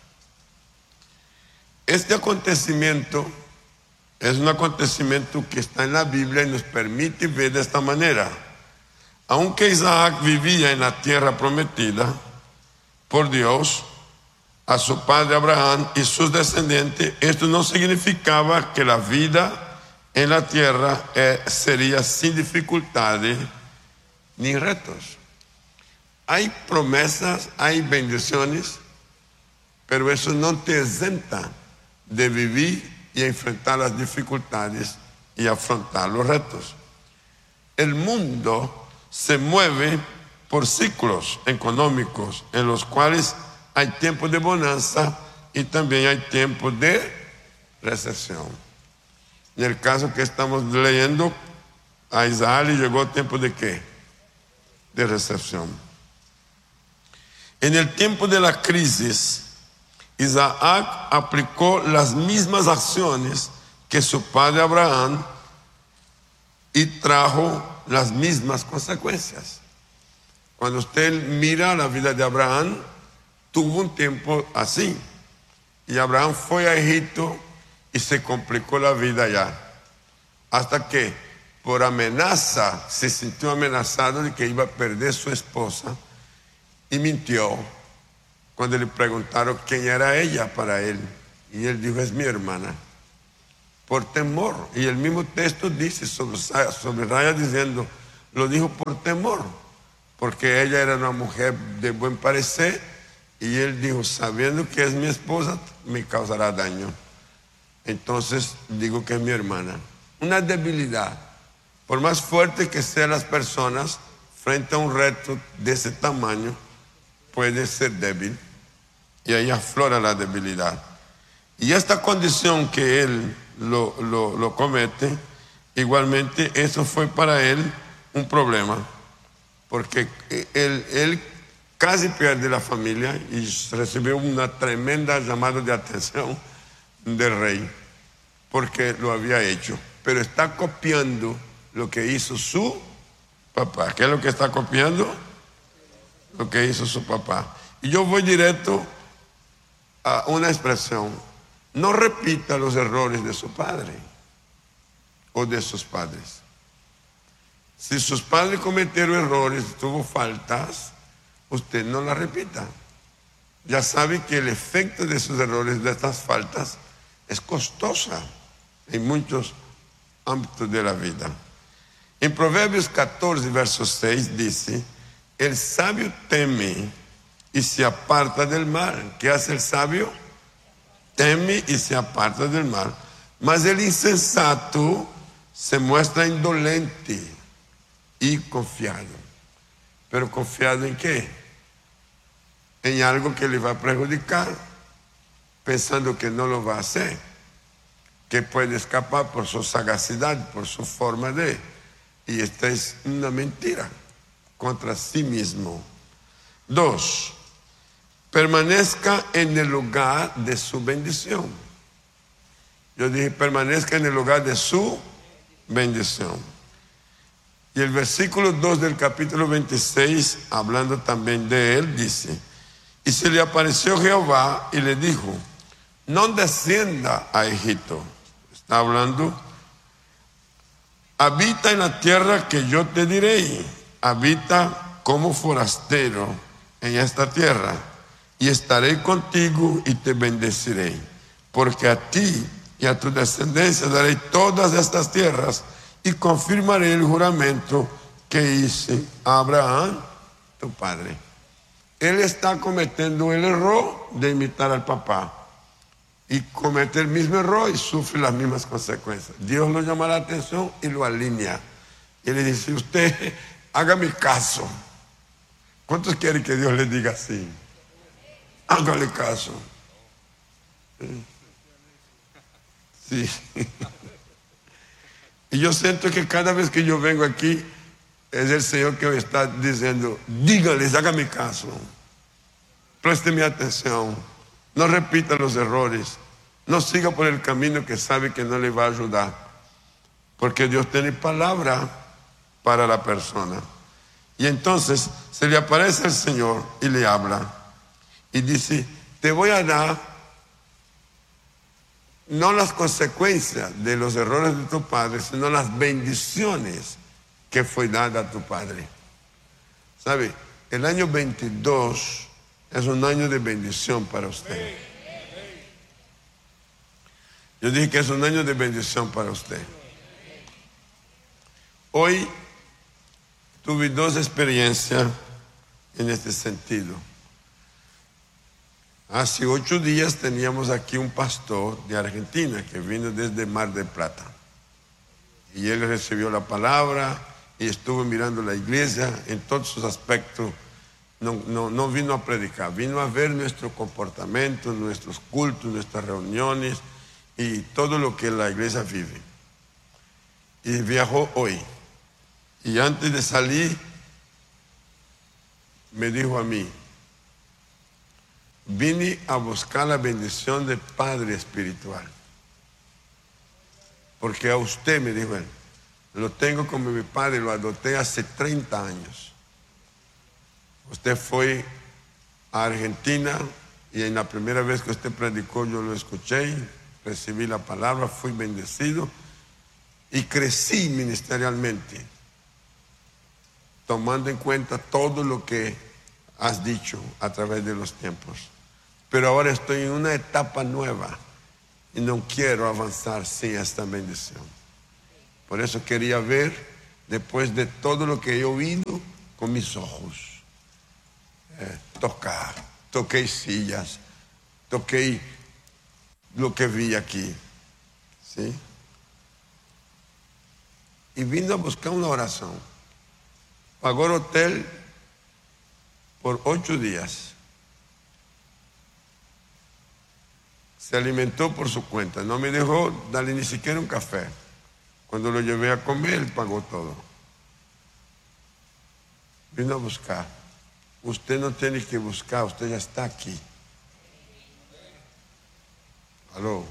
Este acontecimiento es un acontecimiento que está en la Biblia y nos permite ver de esta manera. Aunque Isaac vivía en la tierra prometida por Dios a su padre Abraham y sus descendientes, esto no significaba que la vida en la tierra eh, sería sin dificultades ni retos. Hay promesas, hay bendiciones, pero eso no te exenta de vivir y enfrentar las dificultades y afrontar los retos. El mundo se mueve por ciclos económicos en los cuales hay tiempo de bonanza y también hay tiempo de recesión. En el caso que estamos leyendo, a Isaac le llegó tiempo de ¿qué? De recesión. En el tiempo de la crisis, Isaac aplicó las mismas acciones que su padre Abraham y trajo las mismas consecuencias. Cuando usted mira la vida de Abraham, tuvo un tiempo así. Y Abraham fue a Egipto y se complicó la vida allá. Hasta que por amenaza, se sintió amenazado de que iba a perder su esposa y mintió. cuando le preguntaron quién era ella para él. Y él dijo, es mi hermana. Por temor. Y el mismo texto dice, sobre, sobre Raya diciendo, lo dijo por temor. Porque ella era una mujer de buen parecer. Y él dijo, sabiendo que es mi esposa, me causará daño. Entonces digo que es mi hermana. Una debilidad. Por más fuerte que sean las personas, frente a un reto de ese tamaño, puede ser débil. Y ahí aflora la debilidad. Y esta condición que él lo, lo, lo comete, igualmente eso fue para él un problema. Porque él, él casi pierde la familia y recibió una tremenda llamada de atención del rey, porque lo había hecho. Pero está copiando lo que hizo su papá. ¿Qué es lo que está copiando? Lo que hizo su papá. Y yo voy directo a una expresión. No repita los errores de su padre o de sus padres. Si sus padres cometieron errores, tuvo faltas, usted no la repita. Ya sabe que el efecto de sus errores, de estas faltas, es costosa en muchos ámbitos de la vida. En Proverbios catorce, verso seis dice, el sabio teme y se aparta del mal. ¿Qué hace el sabio? Teme y se aparta del mal. Mas el insensato se muestra indolente y confiado. ¿Pero confiado en qué? En algo que le va a perjudicar, pensando que no lo va a hacer, que puede escapar por su sagacidad, por su forma de. Y esta es una mentira contra sí mismo. Dos, permanezca en el lugar de su bendición. Yo dije, permanezca en el lugar de su bendición. Y el versículo dos del capítulo veintiséis, hablando también de él, dice, y se le apareció Jehová y le dijo, no descienda a Egipto. Está hablando, habita en la tierra que yo te diré, habita como forastero en esta tierra, y estaré contigo y te bendeciré, porque a ti y a tu descendencia daré todas estas tierras, y confirmaré el juramento que hice a Abraham, tu padre. Él está cometiendo el error de imitar al papá, y comete el mismo error y sufre las mismas consecuencias. Dios lo llama la atención y lo alinea. Y le dice, usted haga mi caso. ¿Cuántos quieren que Dios les diga así? Hágale caso. Sí. Y yo siento que cada vez que yo vengo aquí, es el Señor que me está diciendo, dígales, hágame caso. Présteme atención. No repita los errores. No siga por el camino que sabe que no le va a ayudar. Porque Dios tiene palabra para la persona. Y entonces se le aparece el Señor y le habla. Y dice, te voy a dar no las consecuencias de los errores de tu padre, sino las bendiciones que fue dada a tu padre. ¿Sabe? El año veintidós es un año de bendición para usted. Yo dije que es un año de bendición para usted. Hoy tuve dos experiencias en este sentido. Hace ocho días teníamos aquí un pastor de Argentina que vino desde Mar del Plata. Y él recibió la palabra y estuvo mirando la iglesia en todos sus aspectos. No, no, no vino a predicar, vino a ver nuestro comportamiento, nuestros cultos, nuestras reuniones y todo lo que la iglesia vive. Y viajó hoy. Y antes de salir, me dijo a mí, vine a buscar la bendición del Padre Espiritual. Porque a usted, me dijo él, lo tengo como mi padre, lo adopté hace treinta años. Usted fue a Argentina y en la primera vez que usted predicó yo lo escuché, recibí la palabra, fui bendecido y crecí ministerialmente, tomando en cuenta todo lo que has dicho a través de los tiempos. Pero ahora estoy en una etapa nueva y no quiero avanzar sin esta bendición. Por eso quería ver, después de todo lo que he oído, con mis ojos. Eh, tocar, toqué sillas, toqué lo que vi aquí. ¿Sí? Y vino a buscar una oración. Pagó el hotel por ocho días. Se alimentó por su cuenta. No me dejó darle ni siquiera un café. Cuando lo llevé a comer, él pagó todo. Vino a buscar. Usted no tiene que buscar, usted ya está aquí. Aló.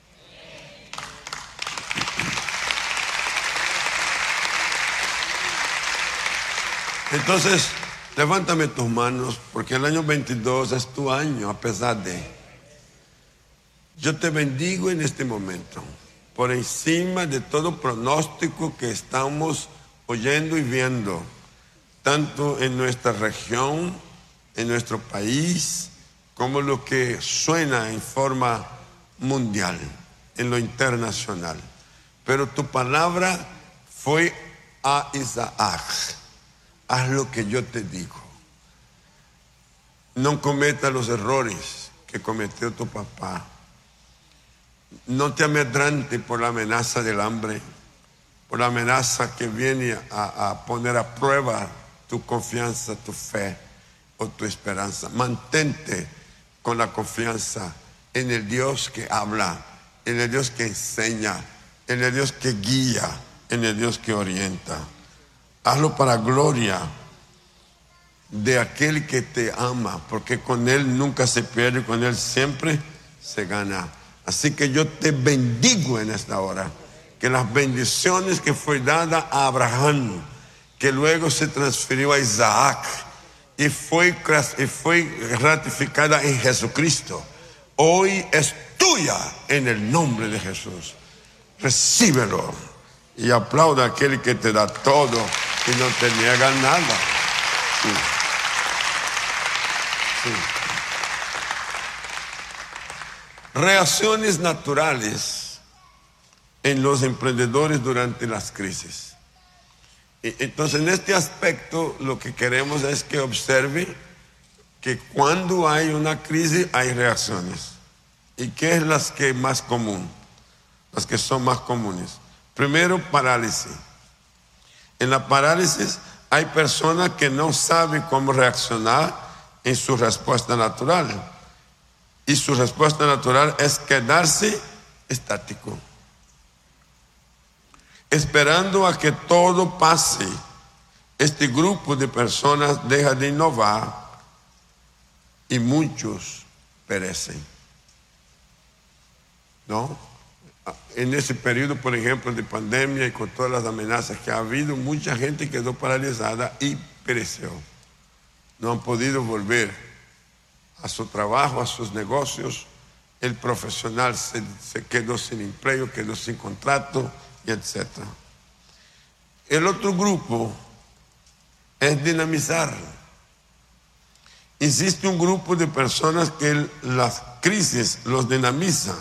Entonces, levántame tus manos, porque el año veintidós es tu año, a pesar de... Yo te bendigo en este momento, por encima de todo pronóstico que estamos oyendo y viendo, tanto en nuestra región, en nuestro país, como lo que suena en forma mundial, en lo internacional. Pero tu palabra fue a Isaac: haz lo que yo te digo. No cometas los errores que cometió tu papá. No te amedrantes por la amenaza del hambre, por la amenaza que viene a, a poner a prueba tu confianza, tu fe o tu esperanza. Mantente con la confianza en el Dios que habla, en el Dios que enseña, en el Dios que guía, en el Dios que orienta. Hazlo para gloria de aquel que te ama, porque con Él nunca se pierde, con Él siempre se gana. Así que yo te bendigo en esta hora, que las bendiciones que fue dada a Abraham, que luego se transfirió a Isaac y fue, y fue ratificada en Jesucristo, hoy es tuya en el nombre de Jesús. Recíbelo y aplauda a aquel que te da todo y no te niega nada. Sí. Sí. Reacciones naturales en los emprendedores durante las crisis. Entonces, en este aspecto, lo que queremos es que observe que cuando hay una crisis hay reacciones. ¿Y qué es las que más común? Las que son más comunes. Primero, parálisis. En la parálisis hay personas que no saben cómo reaccionar en su respuesta natural. Y su respuesta natural es quedarse estático, esperando a que todo pase. Este grupo de personas deja de innovar y muchos perecen. ¿No? En ese periodo, por ejemplo, de pandemia y con todas las amenazas que ha habido, mucha gente quedó paralizada y pereció. No han podido volver a su trabajo, a sus negocios. El profesional se, se quedó sin empleo, quedó sin contrato, y etcétera. El otro grupo es dinamizar. Existe un grupo de personas que las crisis los dinamiza.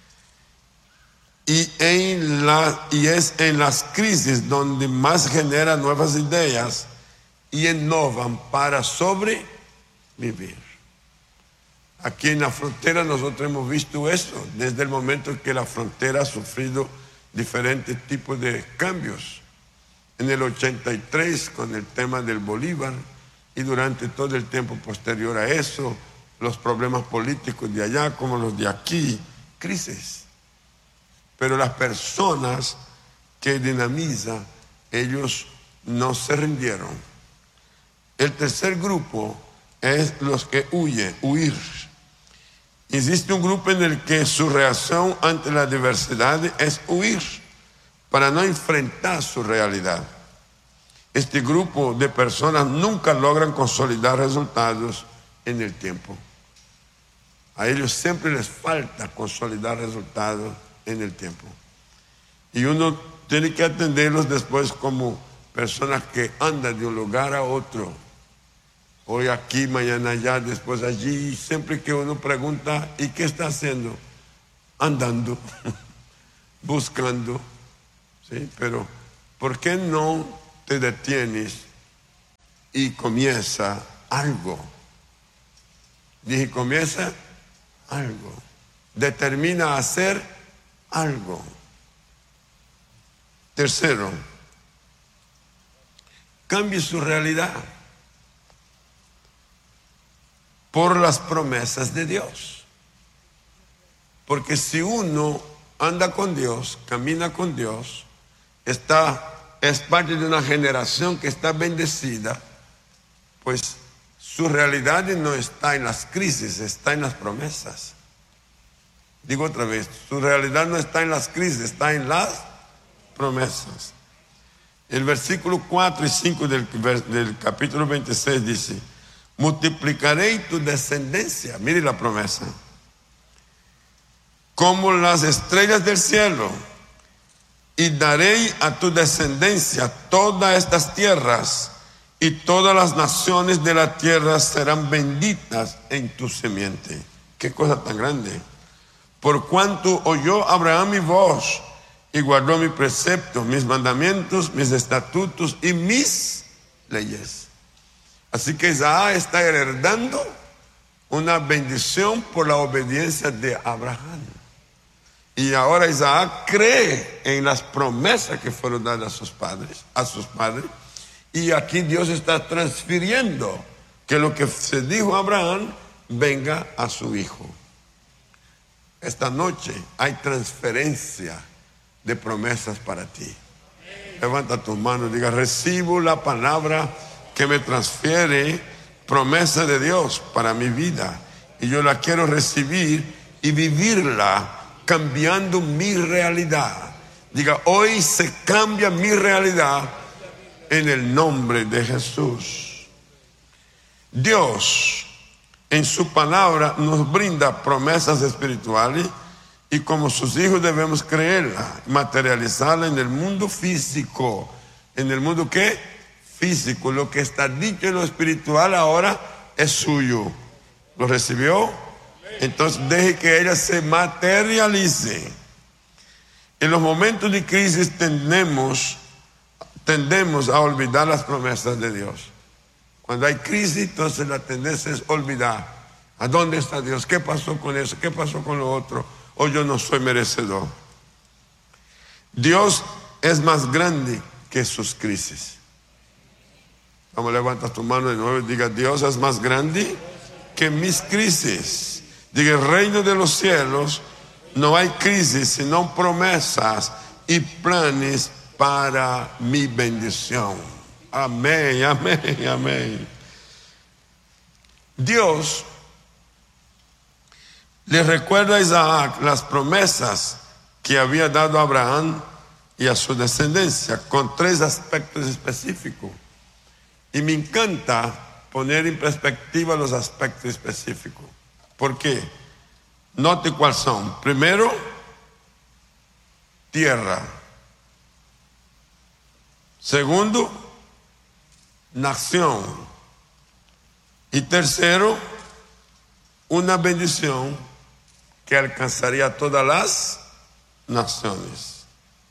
Y, en la, y es en las crisis donde más genera nuevas ideas y innovan para sobrevivir. Aquí en la frontera nosotros hemos visto eso desde el momento en que la frontera ha sufrido diferentes tipos de cambios. En el ochenta y tres con el tema del Bolívar y durante todo el tiempo posterior a eso, los problemas políticos de allá como los de aquí, crisis. Pero las personas que dinamizan, ellos no se rindieron. El tercer grupo es los que huyen, huir. Existe un grupo en el que su reacción ante la adversidad es huir para no enfrentar su realidad. Este grupo de personas nunca logran consolidar resultados en el tiempo. A ellos siempre les falta consolidar resultados en el tiempo. Y uno tiene que atenderlos después como personas que andan de un lugar a otro hoy aquí, mañana allá, después allí. Y siempre que uno pregunta, ¿y qué está haciendo? Andando, buscando, ¿sí? Pero ¿por qué no te detienes y comienza algo? Dije, comienza algo. Determina a hacer algo. Tercero, cambie su realidad por las promesas de Dios. Porque si uno anda con Dios, camina con Dios, está, es parte de una generación que está bendecida, pues su realidad no está en las crisis, está en las promesas. Digo otra vez, su realidad no está en las crisis, está en las promesas. El versículo cuatro y cinco del, del capítulo veintiséis dice, multiplicaré tu descendencia, mire la promesa, como las estrellas del cielo, y daré a tu descendencia todas estas tierras, y todas las naciones de la tierra serán benditas en tu simiente. Qué cosa tan grande. Por cuanto oyó Abraham mi voz y guardó mi precepto, mis mandamientos, mis estatutos y mis leyes. Así que Isaac está heredando una bendición por la obediencia de Abraham. Y ahora Isaac cree en las promesas que fueron dadas a sus padres, a sus padres. Y aquí Dios está transfiriendo que lo que se dijo a Abraham venga a su hijo. Esta noche hay transferencia de promesas para ti. Levanta tus manos y diga, recibo la palabra que me transfiere promesa de Dios para mi vida. Y yo la quiero recibir y vivirla cambiando mi realidad. Diga, hoy se cambia mi realidad en el nombre de Jesús. Dios en su palabra nos brinda promesas espirituales y como sus hijos debemos creerla, materializarla en el mundo físico. ¿En el mundo qué? Físico. Lo que está dicho en lo espiritual ahora es suyo. ¿Lo recibió? Entonces deje que ella se materialice. En los momentos de crisis tendemos, tendemos a olvidar las promesas de Dios. Cuando hay crisis, entonces la tendencia es olvidar. ¿A dónde está Dios? ¿Qué pasó con eso? ¿Qué pasó con lo otro? O yo no soy merecedor. Dios es más grande que sus crisis. Vamos, levanta tu mano de nuevo y diga, Dios es más grande que mis crisis. Diga, el reino de los cielos no hay crisis, sino promesas y planes para mi bendición. Amén, amén, amén. Dios le recuerda a Isaac las promesas que había dado a Abraham y a su descendencia con tres aspectos específicos. Y me encanta poner en perspectiva los aspectos específicos. ¿Por qué? Note cuáles son. Primero, tierra. Segundo, nación. Y tercero, una bendición que alcanzaría a todas las naciones.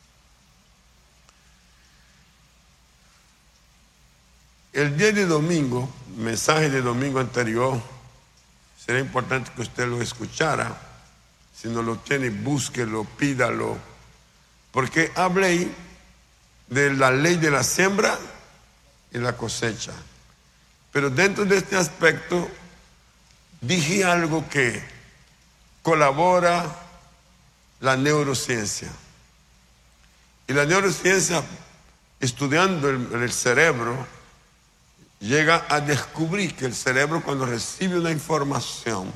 El día de domingo, mensaje de domingo anterior, será importante que usted lo escuchara. Si no lo tiene, búsquelo, pídalo. Porque hablé de la ley de la siembra y la cosecha. Pero dentro de este aspecto dije algo que colabora la neurociencia. Y la neurociencia, estudiando el, el cerebro, llega a descubrir que el cerebro, cuando recibe una información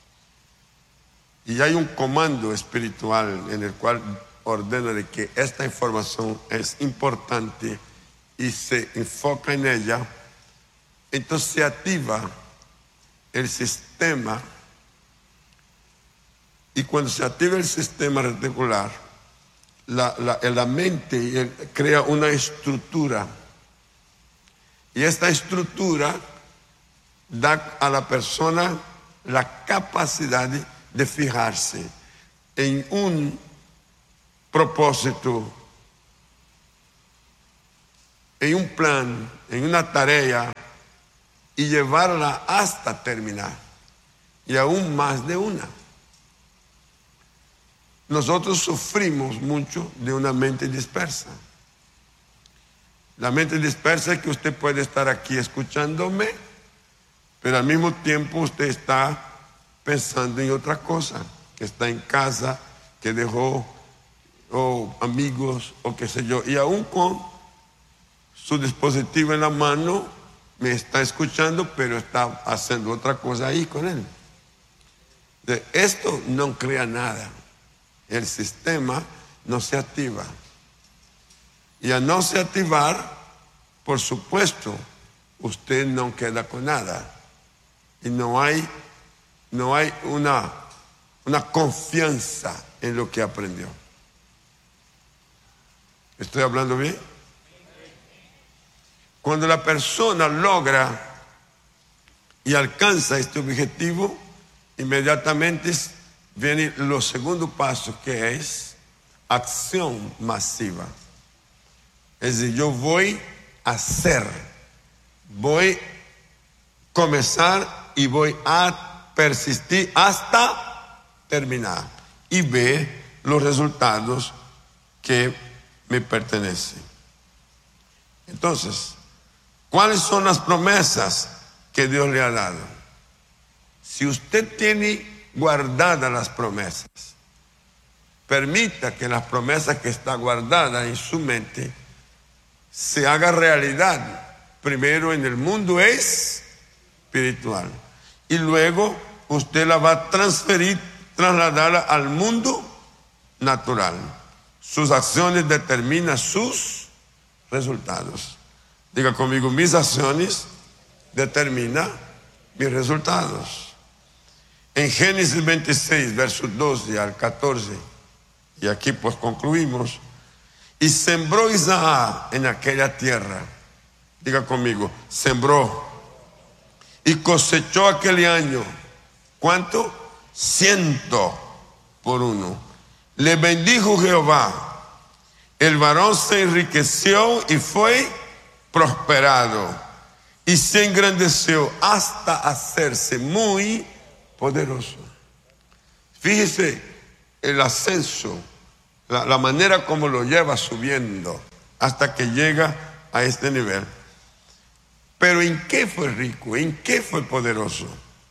y hay un comando espiritual en el cual ordena de que esta información es importante y se enfoca en ella, entonces se activa el sistema, y cuando se activa el sistema reticular, la, la, la mente crea una estructura, y esta estructura da a la persona la capacidad de, de fijarse en un propósito, en un plan, en una tarea y llevarla hasta terminar, y aún más de una. Nosotros sufrimos mucho de una mente dispersa. La mente dispersa es que usted puede estar aquí escuchándome, pero al mismo tiempo usted está pensando en otra cosa, que está en casa, que dejó o amigos o qué sé yo, y aún con su dispositivo en la mano me está escuchando, pero está haciendo otra cosa ahí con él. De esto no crea nada. El sistema no se activa. Y al no se activar, por supuesto, usted no queda con nada. Y no hay, no hay una, una confianza en lo que aprendió. ¿Estoy hablando bien? Cuando la persona logra y alcanza este objetivo, inmediatamente viene los segundo paso, que es acción masiva. Es decir, yo voy a hacer, voy a comenzar y voy a persistir hasta terminar y ver los resultados que me pertenecen. Entonces, ¿cuáles son las promesas que Dios le ha dado? Si usted tiene guardadas las promesas, permita que las promesas que están guardadas en su mente se haga realidad, primero en el mundo espiritual, y luego usted la va a transferir, trasladarla al mundo natural. Sus acciones determinan sus resultados. Diga conmigo, mis acciones determinan mis resultados. En Génesis veintiséis, versos doce al catorce, y aquí pues concluimos. Y sembró Isaac en aquella tierra. Diga conmigo, sembró. Y cosechó aquel año. ¿Cuánto? Ciento por uno. Le bendijo Jehová. El varón se enriqueció y fue prosperado. Y se engrandeció hasta hacerse muy poderoso. Fíjese el ascenso. La, la manera como lo lleva subiendo hasta que llega a este nivel. Pero ¿en qué fue rico? ¿En qué fue poderoso?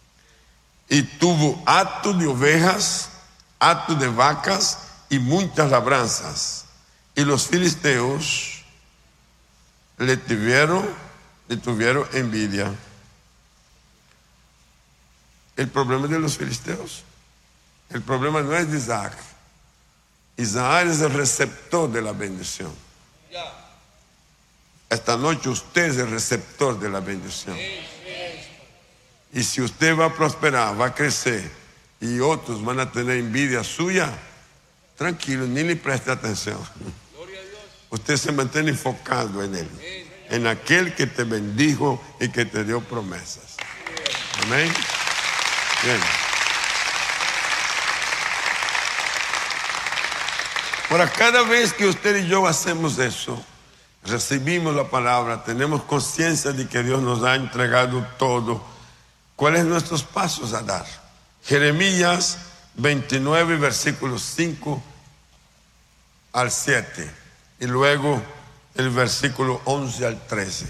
Y tuvo hato de ovejas, hato de vacas y muchas labranzas. Y los filisteos le tuvieron, le tuvieron envidia. El problema de los filisteos, el problema no es de Isaac. Isaac es el receptor de la bendición. Esta noche usted es el receptor de la bendición. Y si usted va a prosperar, va a crecer, y otros van a tener envidia suya, tranquilo, ni le preste atención. Usted se mantiene enfocado en él, en aquel que te bendijo y que te dio promesas. Amén. Bien. Ahora, cada vez que usted y yo hacemos eso, recibimos la palabra, tenemos conciencia de que Dios nos ha entregado todo. ¿Cuáles son nuestros pasos a dar? Jeremías veintinueve, versículos cinco al siete. Y luego el versículo once al trece.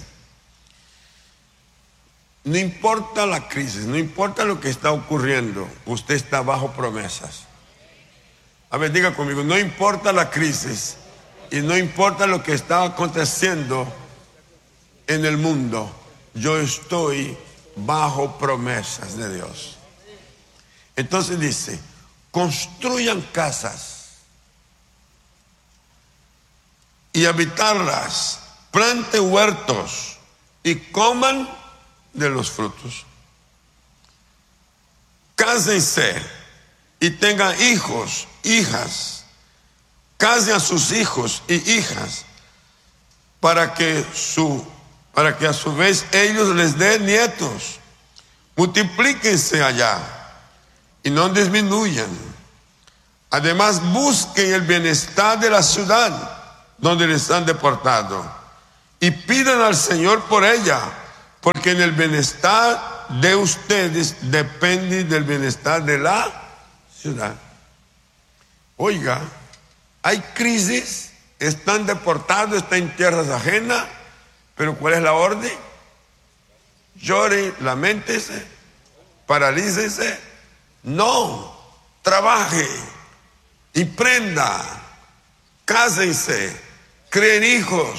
No importa la crisis, no importa lo que está ocurriendo, usted está bajo promesas. A ver, diga conmigo, no importa la crisis y no importa lo que está aconteciendo en el mundo, yo estoy bajo promesas de Dios. Entonces dice, construyan casas y habitarlas, planten huertos y coman de los frutos. Cásense y tengan hijos, hijas. Casen a sus hijos y hijas para que su para que a su vez ellos les den nietos. multiplíquense allá y no disminuyan. Además, busquen el bienestar de la ciudad donde les han deportado y pidan al Señor por ella, porque en el bienestar de ustedes depende del bienestar de la ciudad. Oiga, hay crisis, están deportados, están en tierras ajenas, pero ¿cuál es la orden? Llore, laméntese, paralícese. No, trabaje, emprenda, cásense, creen hijos,